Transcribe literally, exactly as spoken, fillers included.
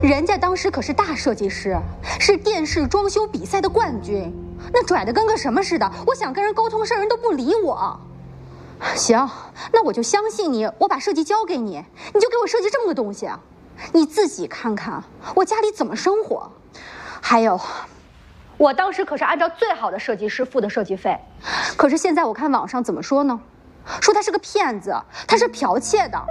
人家当时可是大设计师，是电视装修比赛的冠军，那拽的跟个什么似的。我想跟人沟通事儿，人都不理我。行，那我就相信你，我把设计交给你，你就给我设计这么个东西啊？你自己看看我家里怎么生活。还有，我当时可是按照最好的设计师付的设计费，可是现在我看网上怎么说呢？说他是个骗子，他是剽窃的。